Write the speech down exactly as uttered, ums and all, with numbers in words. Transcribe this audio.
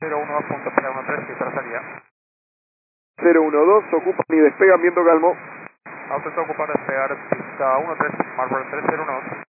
cero uno dos punto cero uno tres, cifra salida. cero uno dos, ocupan y despegan viento calmo. Auto está ocupado, despegar pista uno tres, Marlboro tres cero uno dos.